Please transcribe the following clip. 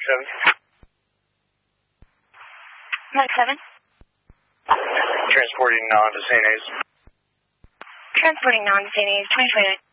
7. Transporting non to St. A's. Transporting non to St. A's, 2029.